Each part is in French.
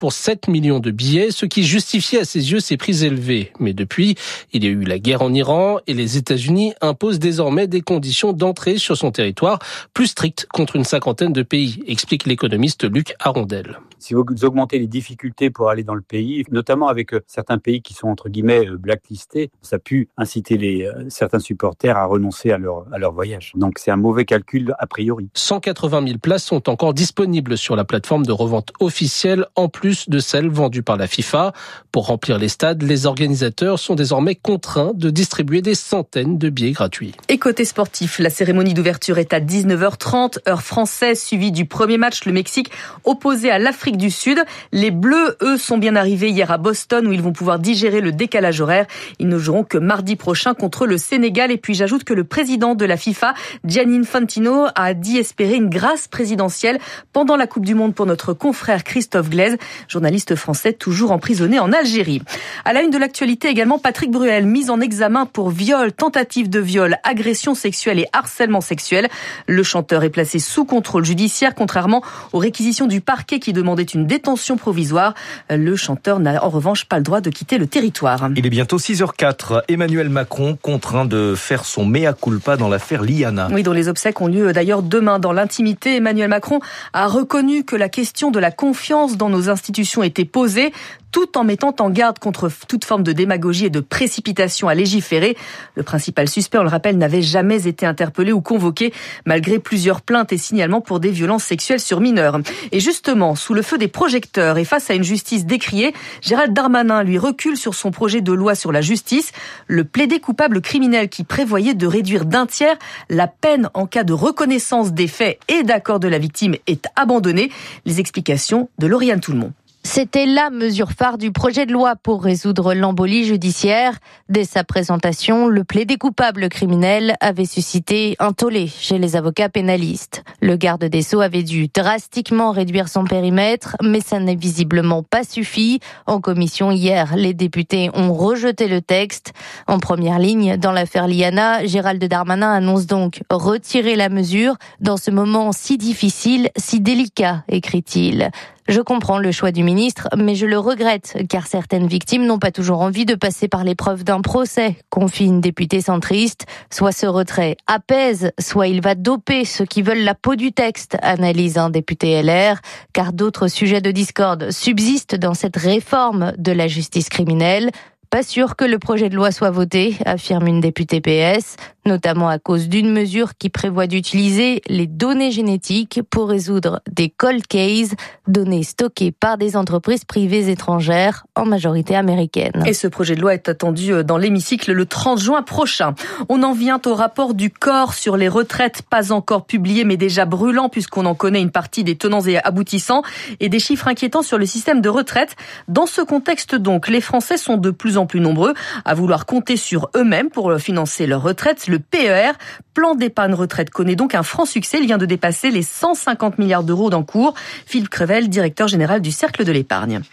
pour 7 millions de billets, ce qui justifiait à ses yeux ces prix élevés. Mais depuis, il y a eu la guerre en Iran et les États-Unis imposent désormais des conditions d'entrée sur son territoire plus strictes contre une cinquantaine de pays, explique l'économiste Luc Arondel. Si vous augmentez les difficultés pour aller dans le pays, notamment avec certains pays qui sont entre guillemets blacklistés, ça a pu inciter certains supporters à renoncer à leur voyage. Donc c'est un mauvais calcul a priori. 180 000 places sont encore disponibles sur la plateforme de revente officielle, en plus de celles vendues par la FIFA. Pour remplir les stades, les organisateurs sont désormais contraints de distribuer des centaines de billets gratuits. Et côté sportif, la cérémonie d'ouverture est à 19h30, heure française, suivie du premier match, le Mexique opposé à l'Afrique du Sud. Les Bleus, eux, sont bien arrivés hier à Boston où ils vont pouvoir digérer le décalage horaire. Ils ne joueront que mardi prochain contre le Sénégal. Et puis j'ajoute que le président de la FIFA, Gianni Infantino, a dit espérer une grâce présidentielle pendant la Coupe du Monde pour notre confrère Christophe Glaise, journaliste français toujours emprisonné en Algérie. À la une de l'actualité également, Patrick Bruel, mis en examen pour viol, tentative de viol, agression sexuelle et harcèlement sexuel. Le chanteur est placé sous contrôle judiciaire, contrairement aux réquisitions du parquet qui demandait une détention provisoire. Le chanteur n'a en revanche pas le droit de quitter le territoire. Il est bientôt 6h04. Emmanuel Macron contraint de faire son mea culpa dans l'affaire Liana. Oui, dont les obsèques ont lieu d'ailleurs demain. Dans l'intimité, Emmanuel Macron a reconnu que la question de la confiance dans nos institutions était posée, tout en mettant en garde contre toute forme de démagogie et de précipitation à légiférer. Le principal suspect, on le rappelle, n'avait jamais été interpellé ou convoqué, malgré plusieurs plaintes et signalements pour des violences sexuelles sur mineurs. Et justement, sous le feu des projecteurs et face à une justice décriée, Gérald Darmanin, lui, recule sur son projet de loi sur la justice. Le plaidé coupable criminel qui prévoyait de réduire d'un tiers la peine en cas de reconnaissance des faits et d'accord de la victime est abandonné. Les explications de Lauriane Toulmont. C'était la mesure phare du projet de loi pour résoudre l'embolie judiciaire. Dès sa présentation, le plaidé coupable criminel avait suscité un tollé chez les avocats pénalistes. Le garde des Sceaux avait dû drastiquement réduire son périmètre, mais ça n'a visiblement pas suffi. En commission hier, les députés ont rejeté le texte. En première ligne, dans l'affaire Liana, Gérald Darmanin annonce donc retirer la mesure dans ce moment si difficile, si délicat, écrit-il. Je comprends le choix du ministre, mais je le regrette, car certaines victimes n'ont pas toujours envie de passer par l'épreuve d'un procès, confie une députée centriste. Soit ce retrait apaise, soit il va doper ceux qui veulent la peau du texte, analyse un député LR, car d'autres sujets de discorde subsistent dans cette réforme de la justice criminelle. Pas sûr que le projet de loi soit voté, affirme une députée PS, notamment à cause d'une mesure qui prévoit d'utiliser les données génétiques pour résoudre des cold cases, données stockées par des entreprises privées étrangères, en majorité américaines. Et ce projet de loi est attendu dans l'hémicycle le 30 juin prochain. On en vient au rapport du corps sur les retraites, pas encore publié mais déjà brûlant puisqu'on en connaît une partie des tenants et aboutissants et des chiffres inquiétants sur le système de retraite. Dans ce contexte donc, les Français sont de plus en plus nombreux à vouloir compter sur eux-mêmes pour financer leur retraite. Le PER, plan d'épargne retraite, connaît donc un franc succès. Il vient de dépasser les 150 milliards d'euros d'encours. Philippe Crevel, directeur général du Cercle de l'épargne.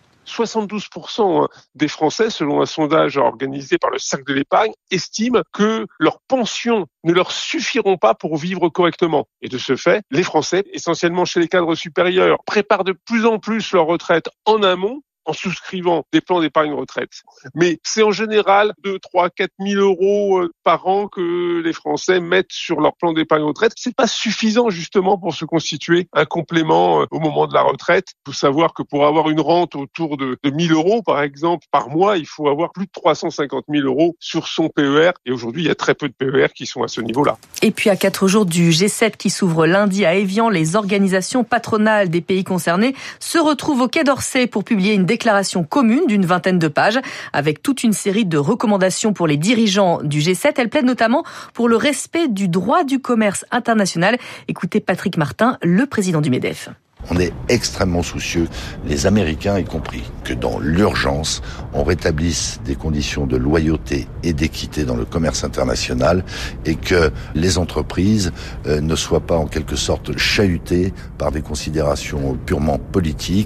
72% des Français, selon un sondage organisé par le Cercle de l'épargne, estiment que leurs pensions ne leur suffiront pas pour vivre correctement. Et de ce fait, les Français, essentiellement chez les cadres supérieurs, préparent de plus en plus leur retraite en amont, en souscrivant des plans d'épargne retraite. Mais c'est en général 2, 3, 4 000 euros par an que les Français mettent sur leur plan d'épargne retraite. C'est pas suffisant justement pour se constituer un complément au moment de la retraite. Il faut savoir que pour avoir une rente autour de 1 000 euros, par exemple, par mois, il faut avoir plus de 350 000 euros sur son PER. Et aujourd'hui, il y a très peu de PER qui sont à ce niveau-là. Et puis à 4 jours du G7 qui s'ouvre lundi à Évian, les organisations patronales des pays concernés se retrouvent au Quai d'Orsay pour publier une déclaration commune d'une 20aine de pages avec toute une série de recommandations pour les dirigeants du G7. Elle plaide notamment pour le respect du droit du commerce international. Écoutez Patrick Martin, le président du MEDEF. On est extrêmement soucieux, les Américains y compris, que dans l'urgence, on rétablisse des conditions de loyauté et d'équité dans le commerce international et que les entreprises ne soient pas en quelque sorte chahutées par des considérations purement politiques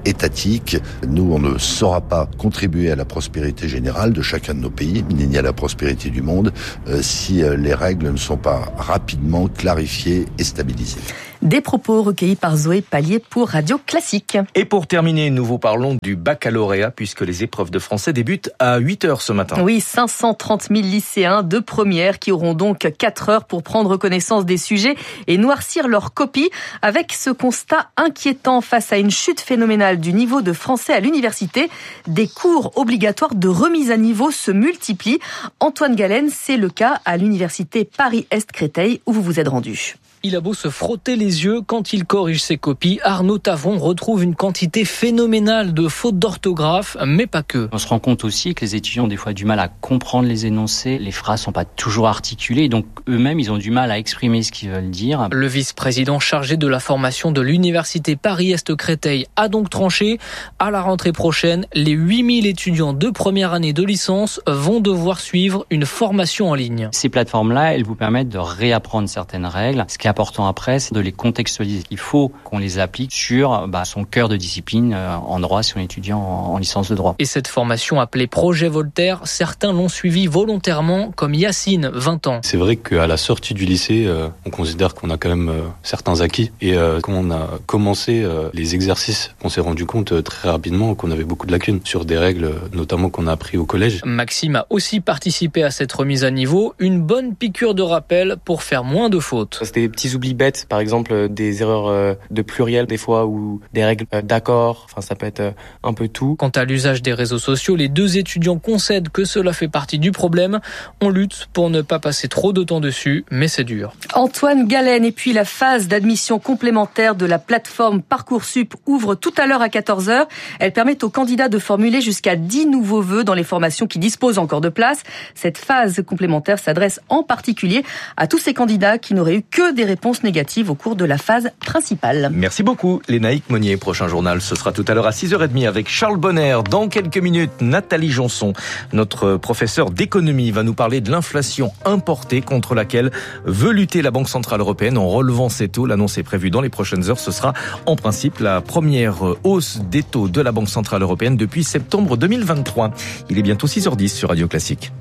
étatique. Nous, on ne saura pas contribuer à la prospérité générale de chacun de nos pays, ni à la prospérité du monde, si les règles ne sont pas rapidement clarifiées et stabilisées. Des propos recueillis par Zoé Pallier pour Radio Classique. Et pour terminer, nous vous parlons du baccalauréat puisque les épreuves de français débutent à 8h ce matin. Oui, 530 000 lycéens de première qui auront donc 4 heures pour prendre connaissance des sujets et noircir leur copie avec ce constat inquiétant face à une chute phénoménale du niveau de français à l'université. Des cours obligatoires de remise à niveau se multiplient. Antoine Galen, c'est le cas à l'université Paris-Est-Créteil où vous vous êtes rendu. Il a beau se frotter les yeux quand il corrige ses copies, Arnaud Tavon retrouve une quantité phénoménale de fautes d'orthographe, mais pas que. On se rend compte aussi que les étudiants ont des fois du mal à comprendre les énoncés, les phrases sont pas toujours articulées, donc eux-mêmes ils ont du mal à exprimer ce qu'ils veulent dire. Le vice-président chargé de la formation de l'université Paris-Est-Créteil a donc tranché. À la rentrée prochaine, les 8000 étudiants de première année de licence vont devoir suivre une formation en ligne. Ces plateformes-là, elles vous permettent de réapprendre certaines règles. Ce qui est important après, c'est de les contextualiser. Il faut qu'on les applique sur son cœur de discipline en droit si on est étudiant en licence de droit. Et cette formation appelée Projet Voltaire, certains l'ont suivie volontairement, comme Yacine, 20 ans. C'est vrai qu'à la sortie du lycée, on considère qu'on a quand même certains acquis. Et quand on a commencé les exercices, on s'est rendu compte très rapidement qu'on avait beaucoup de lacunes sur des règles, notamment qu'on a appris au collège. Maxime a aussi participé à cette remise à niveau, une bonne piqûre de rappel pour faire moins de fautes. C'était des petits oublis bêtes, par exemple des erreurs de pluriel des fois ou des règles d'accord, ça peut être un peu tout. Quant à l'usage des réseaux sociaux, les deux étudiants concèdent que cela fait partie du problème. On lutte pour ne pas passer trop de temps dessus, mais c'est dur. Antoine Galen, et puis la phase d'admission complémentaire de la plateforme Parcoursup ouvre tout à l'heure à 14h. Elle permet aux candidats de formuler jusqu'à 10 nouveaux vœux dans les formations qui disposent encore de place. Cette phase complémentaire s'adresse en particulier à tous ces candidats qui n'auraient eu que des réponses négatives au cours de la phase principale. Merci beaucoup, Lénaïque Monnier. Prochain journal, ce sera tout à l'heure à 6h30 avec Charles Bonner. Dans quelques minutes, Nathalie Janson, notre professeure d'économie, va nous parler de l'inflation importée contre laquelle veut lutter la Banque Centrale Européenne en relevant ses taux. L'annonce est prévue dans les prochaines heures. Ce sera en principe la première hausse des taux de la Banque Centrale Européenne depuis septembre 2023. Il est bientôt 6h10 sur Radio Classique.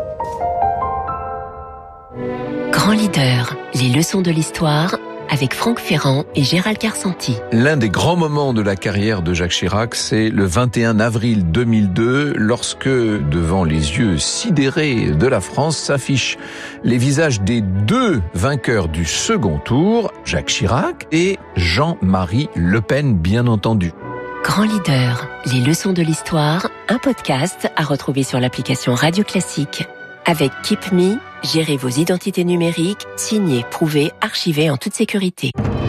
Grand leader, les leçons de l'histoire avec Franck Ferrand et Gérald Carsanti. L'un des grands moments de la carrière de Jacques Chirac, c'est le 21 avril 2002, lorsque, devant les yeux sidérés de la France, s'affichent les visages des deux vainqueurs du second tour, Jacques Chirac et Jean-Marie Le Pen, bien entendu. Grand leader, les leçons de l'histoire, un podcast à retrouver sur l'application Radio Classique. Avec Keep Me, gérez vos identités numériques, signez, prouvez, archivez en toute sécurité.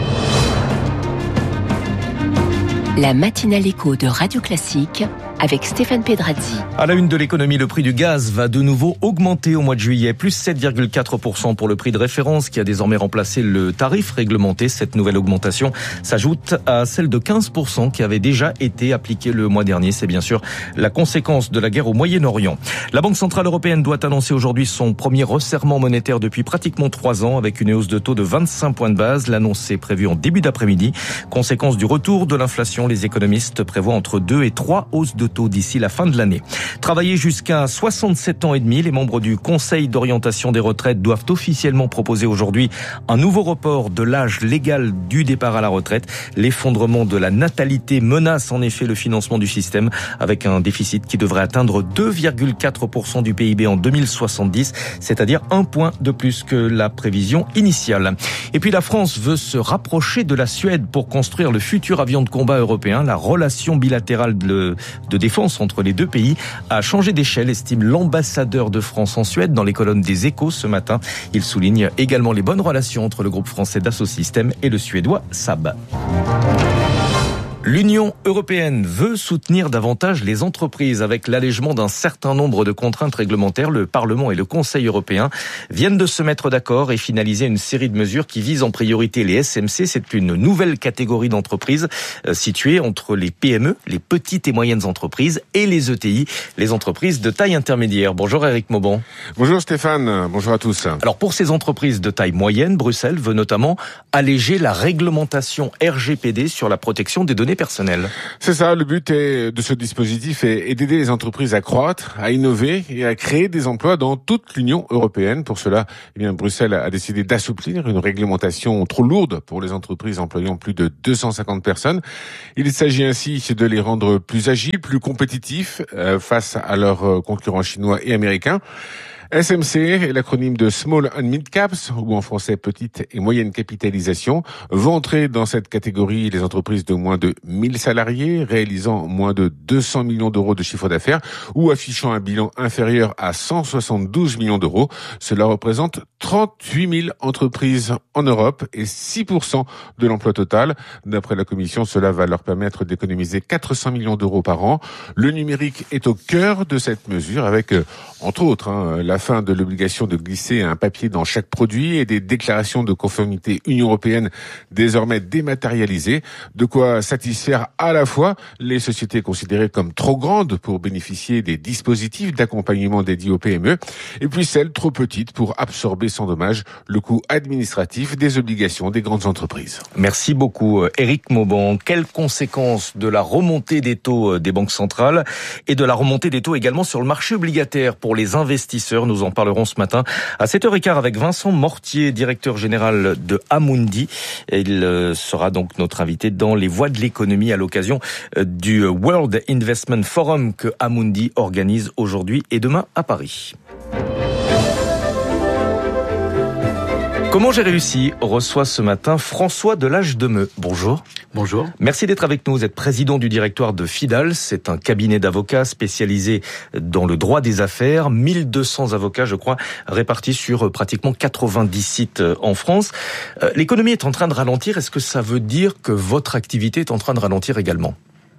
La matinale écho de Radio Classique avec Stéphane Pedrazzi. À la une de l'économie, le prix du gaz va de nouveau augmenter au mois de juillet, plus 7,4% pour le prix de référence qui a désormais remplacé le tarif réglementé. Cette nouvelle augmentation s'ajoute à celle de 15% qui avait déjà été appliquée le mois dernier. C'est bien sûr la conséquence de la guerre au Moyen-Orient. La Banque Centrale Européenne doit annoncer aujourd'hui son premier resserrement monétaire depuis pratiquement 3 ans avec une hausse de taux de 25 points de base. L'annonce est prévue en début d'après-midi. Conséquence du retour de l'inflation, les économistes prévoient entre 2 et 3 hausses de taux d'ici la fin de l'année. Travailler jusqu'à 67 ans et demi, les membres du Conseil d'orientation des retraites doivent officiellement proposer aujourd'hui un nouveau report de l'âge légal du départ à la retraite. L'effondrement de la natalité menace en effet le financement du système avec un déficit qui devrait atteindre 2,4% du PIB en 2070, c'est-à-dire 1 point de plus que la prévision initiale. Et puis la France veut se rapprocher de la Suède pour construire le futur avion de combat européen. La relation bilatérale de défense entre les deux pays a changé d'échelle, estime l'ambassadeur de France en Suède dans les colonnes des Échos ce matin. Il souligne également les bonnes relations entre le groupe français Dassault Systèmes et le suédois Saab. L'Union européenne veut soutenir davantage les entreprises avec l'allègement d'un certain nombre de contraintes réglementaires. Le Parlement et le Conseil européen viennent de se mettre d'accord et finaliser une série de mesures qui visent en priorité les SMC. C'est une nouvelle catégorie d'entreprises située entre les PME, les petites et moyennes entreprises, et les ETI, les entreprises de taille intermédiaire. Bonjour Éric Mauban. Bonjour Stéphane, bonjour à tous. Alors pour ces entreprises de taille moyenne, Bruxelles veut notamment alléger la réglementation RGPD sur la protection des données données personnelles. C'est ça, le but de ce dispositif est d'aider les entreprises à croître, à innover et à créer des emplois dans toute l'Union européenne. Pour cela, Bruxelles a décidé d'assouplir une réglementation trop lourde pour les entreprises employant plus de 250 personnes. Il s'agit ainsi de les rendre plus agiles, plus compétitifs face à leurs concurrents chinois et américains. SMC est l'acronyme de Small and Mid Caps, ou en français petite et moyenne capitalisation. Vont entrer dans cette catégorie les entreprises de moins de 1000 salariés, réalisant moins de 200 millions d'euros de chiffre d'affaires ou affichant un bilan inférieur à 172 millions d'euros. Cela représente 38 000 entreprises en Europe et 6% de l'emploi total. D'après la Commission, cela va leur permettre d'économiser 400 millions d'euros par an. Le numérique est au cœur de cette mesure avec, entre autres, la fin de l'obligation de glisser un papier dans chaque produit et des déclarations de conformité Union européenne désormais dématérialisées, de quoi satisfaire à la fois les sociétés considérées comme trop grandes pour bénéficier des dispositifs d'accompagnement dédiés aux PME et puis celles trop petites pour absorber sans dommage le coût administratif des obligations des grandes entreprises. Merci beaucoup Éric Mauban. Quelles conséquences de la remontée des taux des banques centrales et de la remontée des taux également sur le marché obligataire pour les investisseurs? Nous en parlerons ce matin à 7h15 avec Vincent Mortier, directeur général de Amundi. Il sera donc notre invité dans les voies de l'économie à l'occasion du World Investment Forum que Amundi organise aujourd'hui et demain à Paris. Comment j'ai réussi reçoit ce matin François Delage-Demeux. Bonjour. Bonjour. Merci d'être avec nous. Vous êtes président du directoire de Fidal. C'est un cabinet d'avocats spécialisé dans le droit des affaires. 1200 avocats, je crois, répartis sur pratiquement 90 sites en France. L'économie est en train de ralentir. Est-ce que ça veut dire que votre activité est en train de ralentir également ?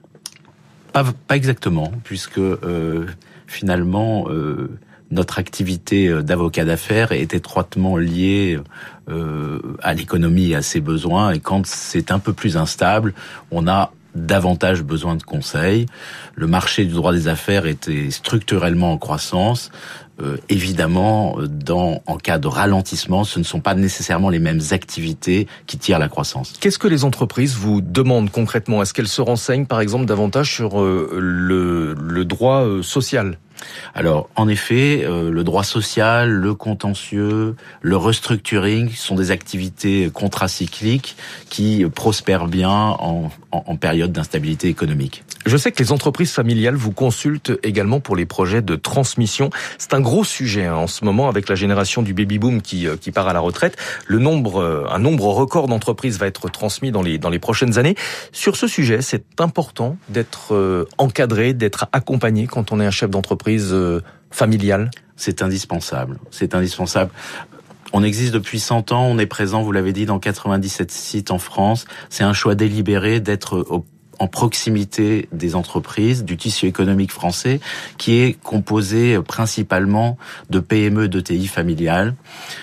Pas exactement, puisque finalement... notre activité d'avocat d'affaires est étroitement liée à l'économie et à ses besoins. Et quand c'est un peu plus instable, on a davantage besoin de conseils. Le marché du droit des affaires était structurellement en croissance. Évidemment, en cas de ralentissement, ce ne sont pas nécessairement les mêmes activités qui tirent la croissance. Qu'est-ce que les entreprises vous demandent concrètement ? Est-ce qu'elles se renseignent, par exemple, davantage sur le droit social ? Alors, en effet, le droit social, le contentieux, le restructuring sont des activités contracycliques qui prospèrent bien en période d'instabilité économique. Je sais que les entreprises familiales vous consultent également pour les projets de transmission. C'est un gros sujet en ce moment avec la génération du baby-boom qui part à la retraite. Un nombre record d'entreprises va être transmis dans les prochaines années. Sur ce sujet, c'est important d'être encadré, d'être accompagné quand on est un chef d'entreprise familiale. C'est indispensable. C'est indispensable. On existe depuis 100 ans, on est présent, vous l'avez dit, dans 97 sites en France. C'est un choix délibéré d'être en proximité des entreprises, du tissu économique français, qui est composé principalement de PME et d'ETI familiales.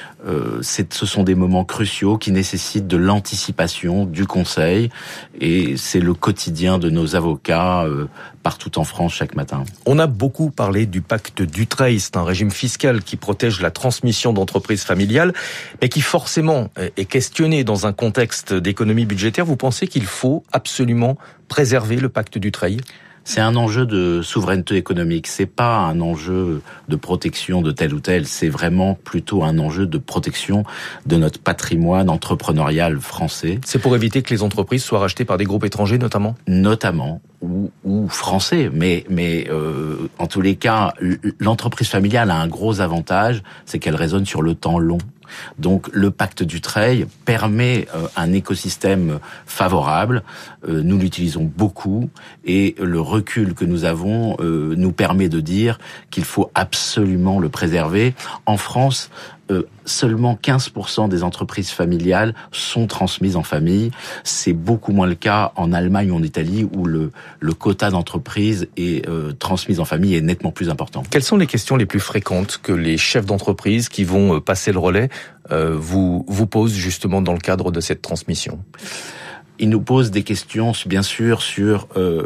Ce sont des moments cruciaux qui nécessitent de l'anticipation, du conseil, et c'est le quotidien de nos avocats partout en France chaque matin. On a beaucoup parlé du pacte Dutreil, c'est un régime fiscal qui protège la transmission d'entreprises familiales, mais qui forcément est questionné dans un contexte d'économie budgétaire. Vous pensez qu'il faut absolument préserver le pacte Dutreil ? C'est un enjeu de souveraineté économique. C'est pas un enjeu de protection de tel ou tel. C'est vraiment plutôt un enjeu de protection de notre patrimoine entrepreneurial français. C'est pour éviter que les entreprises soient rachetées par des groupes étrangers, notamment ? Notamment, ou français. Mais en tous les cas, l'entreprise familiale a un gros avantage, c'est qu'elle raisonne sur le temps long. Donc le pacte Dutreil permet un écosystème favorable. Nous l'utilisons beaucoup et le recul que nous avons nous permet de dire qu'il faut absolument le préserver. En France, seulement 15% des entreprises familiales sont transmises en famille. C'est beaucoup moins le cas en Allemagne ou en Italie où le quota d'entreprises est transmise en famille est nettement plus important. Quelles sont les questions les plus fréquentes que les chefs d'entreprise qui vont passer le relais vous posent justement dans le cadre de cette transmission ? Il nous pose des questions, bien sûr, sur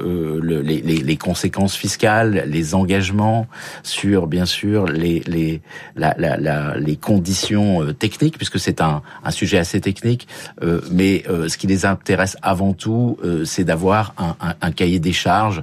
les conséquences fiscales, les engagements, sur bien sûr les conditions techniques, puisque c'est un sujet assez technique. Mais ce qui les intéresse avant tout, c'est d'avoir un cahier des charges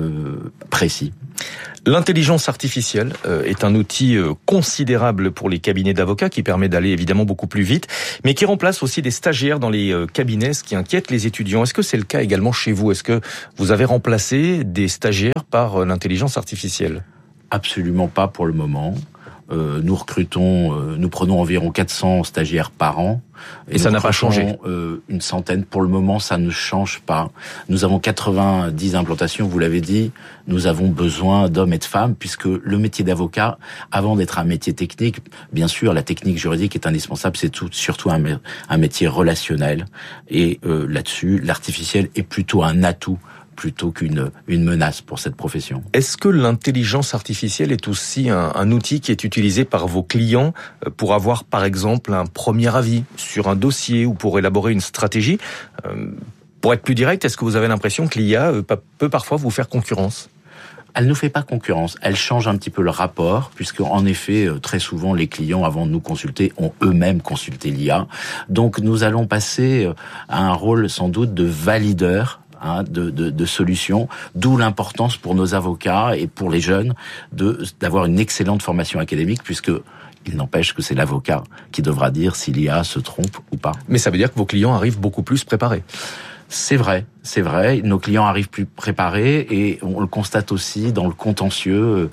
précis. L'intelligence artificielle est un outil considérable pour les cabinets d'avocats qui permet d'aller évidemment beaucoup plus vite, mais qui remplace aussi des stagiaires dans les cabinets, ce qui inquiète les étudiants. Est-ce que c'est le cas également chez vous? Est-ce que vous avez remplacé des stagiaires par l'intelligence artificielle? Absolument pas pour le moment. Nous prenons environ 400 stagiaires par an. Et ça n'a pas changé. Une centaine. Pour le moment, ça ne change pas. Nous avons 90 implantations, vous l'avez dit. Nous avons besoin d'hommes et de femmes, puisque le métier d'avocat, avant d'être un métier technique, bien sûr, la technique juridique est indispensable, c'est surtout un métier relationnel. Et là-dessus, l'artificiel est plutôt un atout plutôt qu'une menace pour cette profession. Est-ce que l'intelligence artificielle est aussi un outil qui est utilisé par vos clients pour avoir, par exemple, un premier avis sur un dossier ou pour élaborer une stratégie? Pour être plus direct, est-ce que vous avez l'impression que l'IA peut parfois vous faire concurrence? Elle ne fait pas concurrence, elle change un petit peu le rapport, puisque en effet, très souvent, les clients, avant de nous consulter, ont eux-mêmes consulté l'IA. Donc nous allons passer à un rôle sans doute de valideur de solutions, d'où l'importance pour nos avocats et pour les jeunes d'avoir une excellente formation académique, puisque il n'empêche que c'est l'avocat qui devra dire si l'IA se trompe ou pas. Mais ça veut dire que vos clients arrivent beaucoup plus préparés. C'est vrai. Nos clients arrivent plus préparés et on le constate aussi dans le contentieux.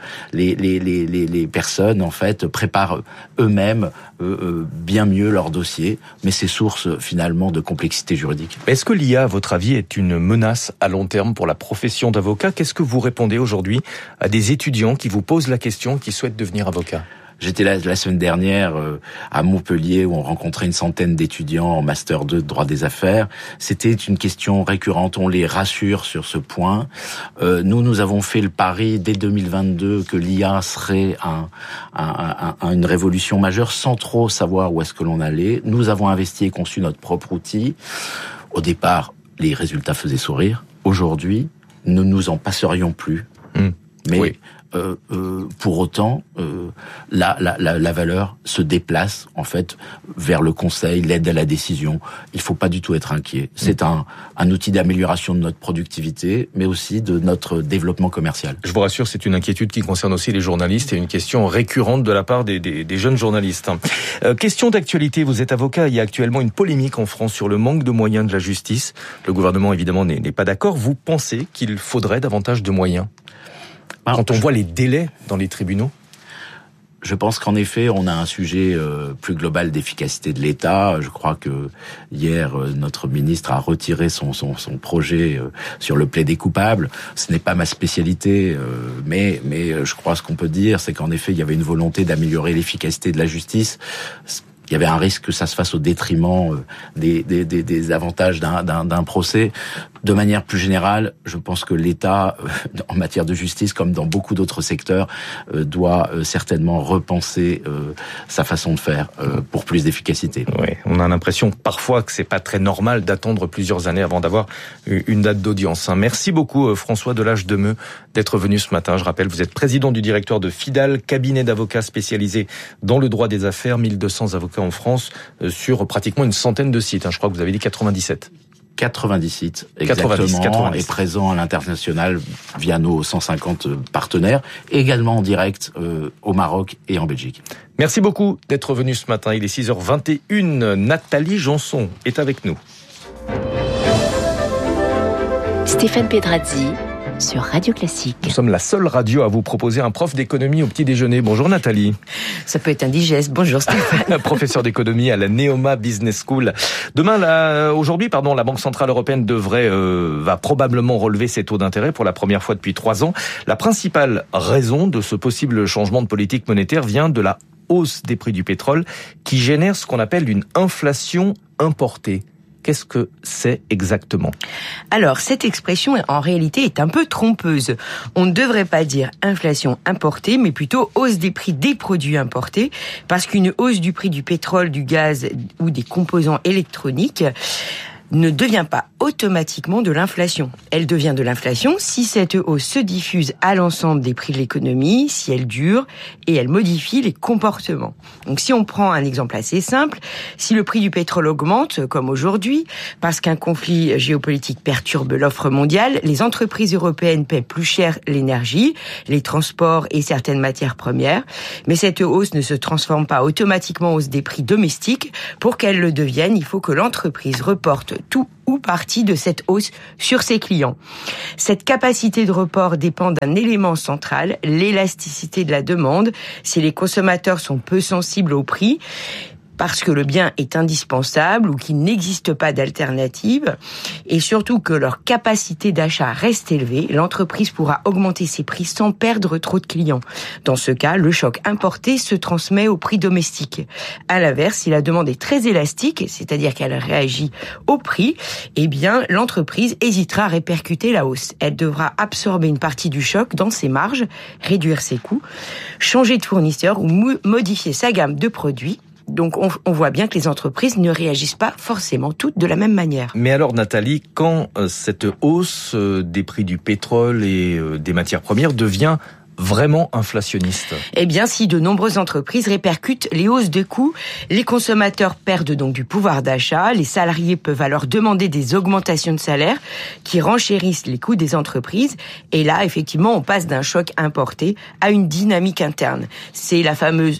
Les personnes, en fait, préparent eux-mêmes bien mieux leur dossier, mais c'est source finalement de complexité juridique. Est-ce que l'IA, à votre avis, est une menace à long terme pour la profession d'avocat? Qu'est-ce que vous répondez aujourd'hui à des étudiants qui vous posent la question, qui souhaitent devenir avocat? J'étais là la semaine dernière à Montpellier où on rencontrait une centaine d'étudiants en Master 2 de droit des affaires. C'était une question récurrente, on les rassure sur ce point. Nous avons fait le pari dès 2022 que l'IA serait une révolution majeure sans trop savoir où est-ce que l'on allait. Nous avons investi et conçu notre propre outil. Au départ, les résultats faisaient sourire. Aujourd'hui, nous ne nous en passerions plus. Mais oui. Pour autant, la valeur se déplace en fait vers le conseil, l'aide à la décision. Il faut pas du tout être inquiet. C'est un outil d'amélioration de notre productivité, mais aussi de notre développement commercial. Je vous rassure, c'est une inquiétude qui concerne aussi les journalistes et une question récurrente de la part des jeunes journalistes. Question d'actualité, vous êtes avocat, il y a actuellement une polémique en France sur le manque de moyens de la justice. Le gouvernement évidemment n'est pas d'accord. Vous pensez qu'il faudrait davantage de moyens ? Quand on voit les délais dans les tribunaux? Je pense qu'en effet, on a un sujet plus global d'efficacité de l'État. Je crois que hier, notre ministre a retiré son projet sur le plaidé coupable. Ce n'est pas ma spécialité, mais je crois ce qu'on peut dire, c'est qu'en effet, il y avait une volonté d'améliorer l'efficacité de la justice. Il y avait un risque que ça se fasse au détriment des avantages d'un procès. De manière plus générale, je pense que l'État, en matière de justice, comme dans beaucoup d'autres secteurs, doit certainement repenser sa façon de faire pour plus d'efficacité. Oui, on a l'impression parfois que c'est pas très normal d'attendre plusieurs années avant d'avoir une date d'audience. Merci beaucoup François Delage-Demeux d'être venu ce matin. Je rappelle, vous êtes président du directoire de FIDAL, cabinet d'avocats spécialisé dans le droit des affaires, 1200 avocats en France sur pratiquement une centaine de sites. Je crois que vous avez dit 97. 90 sites, exactement, et présents à l'international via nos 150 partenaires, également en direct au Maroc et en Belgique. Merci beaucoup d'être venu ce matin. Il est 6h21. Nathalie Janson est avec nous. Stéphane Pedrazzi sur Radio Classique. Nous sommes la seule radio à vous proposer un prof d'économie au petit déjeuner. Bonjour Nathalie. Ça peut être indigeste. Bonjour Stéphane. Professeur d'économie à la Neoma Business School. Aujourd'hui, la Banque Centrale Européenne va probablement relever ses taux d'intérêt pour la première fois depuis 3 ans. La principale raison de ce possible changement de politique monétaire vient de la hausse des prix du pétrole qui génère ce qu'on appelle une inflation importée. Qu'est-ce que c'est exactement? Alors, cette expression, en réalité, est un peu trompeuse. On ne devrait pas dire inflation importée, mais plutôt hausse des prix des produits importés, parce qu'une hausse du prix du pétrole, du gaz ou des composants électroniques ne devient pas automatiquement de l'inflation. Elle devient de l'inflation si cette hausse se diffuse à l'ensemble des prix de l'économie, si elle dure et elle modifie les comportements. Donc si on prend un exemple assez simple, si le prix du pétrole augmente, comme aujourd'hui, parce qu'un conflit géopolitique perturbe l'offre mondiale, les entreprises européennes paient plus cher l'énergie, les transports et certaines matières premières, mais cette hausse ne se transforme pas automatiquement en hausse des prix domestiques. Pour qu'elle le devienne, il faut que l'entreprise reporte tout ou partie de cette hausse sur ses clients. Cette capacité de report dépend d'un élément central, l'élasticité de la demande. Si les consommateurs sont peu sensibles au prix, parce que le bien est indispensable ou qu'il n'existe pas d'alternative, et surtout que leur capacité d'achat reste élevée, l'entreprise pourra augmenter ses prix sans perdre trop de clients. Dans ce cas, le choc importé se transmet au prix domestique. À l'inverse, si la demande est très élastique, c'est-à-dire qu'elle réagit au prix, eh bien, l'entreprise hésitera à répercuter la hausse. Elle devra absorber une partie du choc dans ses marges, réduire ses coûts, changer de fournisseur ou modifier sa gamme de produits. Donc on voit bien que les entreprises ne réagissent pas forcément toutes de la même manière. Mais alors Nathalie, quand cette hausse des prix du pétrole et des matières premières devient vraiment inflationniste? Eh bien, si de nombreuses entreprises répercutent les hausses de coûts, les consommateurs perdent donc du pouvoir d'achat, les salariés peuvent alors demander des augmentations de salaire qui renchérissent les coûts des entreprises, et là, effectivement, on passe d'un choc importé à une dynamique interne. C'est la fameuse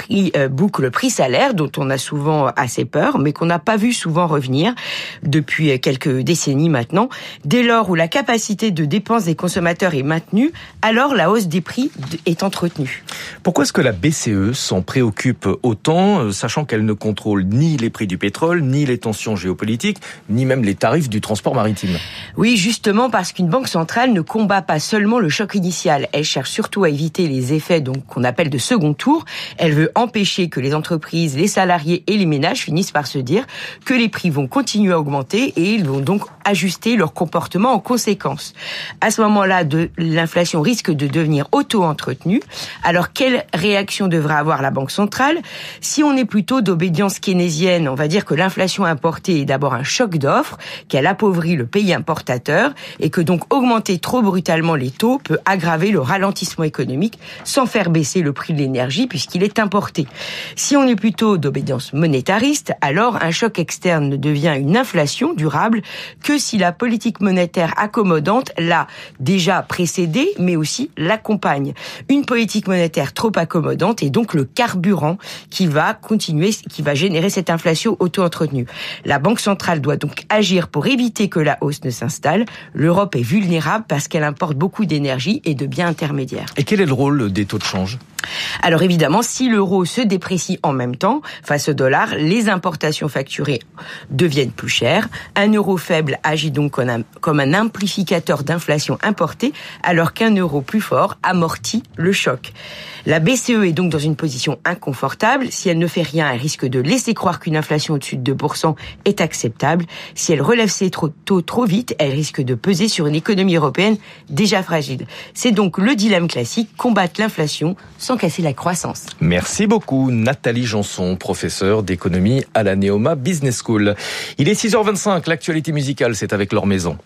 boucle prix-salaire dont on a souvent assez peur, mais qu'on n'a pas vu souvent revenir depuis quelques décennies maintenant. Dès lors où la capacité de dépense des consommateurs est maintenue, alors la hausse des prix est entretenue. Pourquoi est-ce que la BCE s'en préoccupe autant, sachant qu'elle ne contrôle ni les prix du pétrole, ni les tensions géopolitiques, ni même les tarifs du transport maritime? Oui, justement parce qu'une banque centrale ne combat pas seulement le choc initial, elle cherche surtout à éviter les effets qu'on appelle de second tour. Elle veut empêcher que les entreprises, les salariés et les ménages finissent par se dire que les prix vont continuer à augmenter et ils vont donc ajuster leur comportement en conséquence. À ce moment-là, l'inflation risque de devenir auto-entretenue. Alors, quelle réaction devra avoir la Banque centrale? Si on est plutôt d'obédience keynésienne, on va dire que l'inflation importée est d'abord un choc d'offres, qu'elle appauvrit le pays importateur et que donc augmenter trop brutalement les taux peut aggraver le ralentissement économique sans faire baisser le prix de l'énergie puisqu'il est importé. Si on est plutôt d'obédience monétariste, alors un choc externe ne devient une inflation durable que si la politique monétaire accommodante l'a déjà précédée, mais aussi l'accompagne. Une politique monétaire trop accommodante est donc le carburant qui va générer cette inflation auto-entretenue. La Banque centrale doit donc agir pour éviter que la hausse ne s'installe. L'Europe est vulnérable parce qu'elle importe beaucoup d'énergie et de biens intermédiaires. Et quel est le rôle des taux de change? Alors évidemment, si l'euro se déprécie en même temps face au dollar, les importations facturées deviennent plus chères. Un euro faible agit donc comme un amplificateur d'inflation importée, alors qu'un euro plus fort amortit le choc. La BCE est donc dans une position inconfortable. Si elle ne fait rien, elle risque de laisser croire qu'une inflation au-dessus de 2% est acceptable. Si elle relève ses taux trop vite, elle risque de peser sur une économie européenne déjà fragile. C'est donc le dilemme classique, combattre l'inflation sans casser la croissance. Merci beaucoup Nathalie Janson, professeure d'économie à la Neoma Business School. Il est 6h25, l'actualité musicale, c'est avec Laure Maison.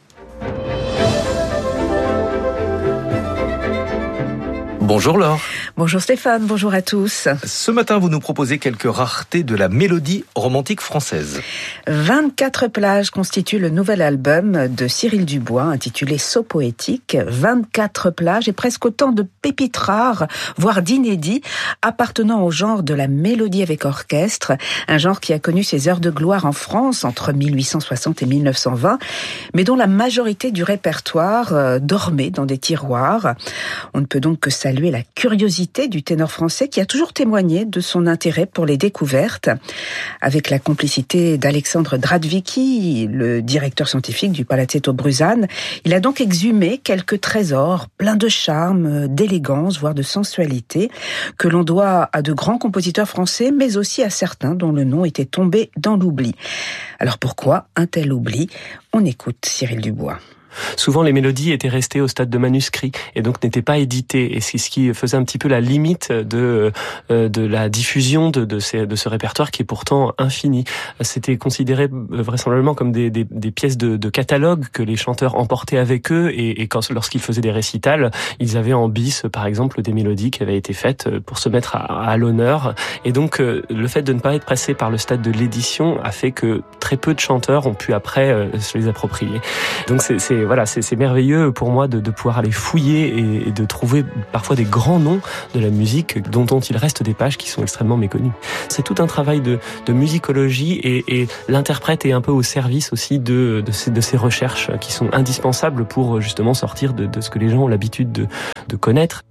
Bonjour Laure. Bonjour Stéphane, bonjour à tous. Ce matin, vous nous proposez quelques raretés de la mélodie romantique française. 24 plages constituent le nouvel album de Cyril Dubois, intitulé Saut poétique. 24 plages et presque autant de pépites rares, voire d'inédits, appartenant au genre de la mélodie avec orchestre, un genre qui a connu ses heures de gloire en France entre 1860 et 1920, mais dont la majorité du répertoire dormait dans des tiroirs. On ne peut donc que saluer la curiosité du ténor français qui a toujours témoigné de son intérêt pour les découvertes. Avec la complicité d'Alexandre Dradvicki, le directeur scientifique du Palazzetto Bruzane, il a donc exhumé quelques trésors pleins de charme, d'élégance, voire de sensualité, que l'on doit à de grands compositeurs français, mais aussi à certains dont le nom était tombé dans l'oubli. Alors pourquoi un tel oubli? On écoute Cyril Dubois. Souvent, les mélodies étaient restées au stade de manuscrit et donc n'étaient pas éditées. Et c'est ce qui faisait un petit peu la limite de la diffusion de ce répertoire qui est pourtant infini. C'était considéré vraisemblablement comme des pièces de catalogue que les chanteurs emportaient avec eux et lorsqu'ils faisaient des récitals, ils avaient en bis, par exemple, des mélodies qui avaient été faites pour se mettre à l'honneur. Et donc, le fait de ne pas être passé par le stade de l'édition a fait que très peu de chanteurs ont pu après se les approprier. Donc c'est merveilleux pour moi de pouvoir aller fouiller et de trouver parfois des grands noms de la musique dont il reste des pages qui sont extrêmement méconnues. C'est tout un travail de musicologie et l'interprète est un peu au service aussi de ces recherches qui sont indispensables pour justement sortir de ce que les gens ont l'habitude de connaître.